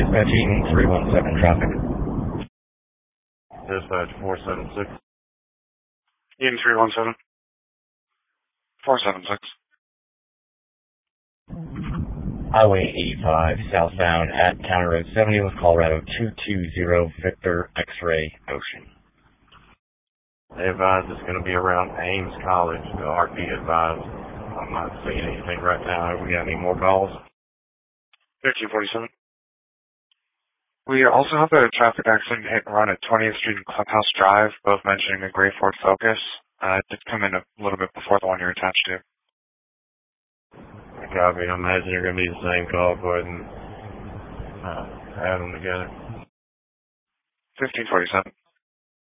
Dispatching 317 traffic. Dispatch 476. Ian 317. 476. Highway 85, southbound at County Road 70 with Colorado 220 Victor X-Ray Ocean. They advise it's going to be around Ames College. The RP advised. I'm not seeing anything right now. Have we got any more calls? 1347. We also have a traffic accident hit and run at 20th Street and Clubhouse Drive, both mentioning a gray Ford Focus. It did come in a little bit before the one you're attached to. Copy. I imagine you're going to be the same call. Go ahead and add them together. 1547.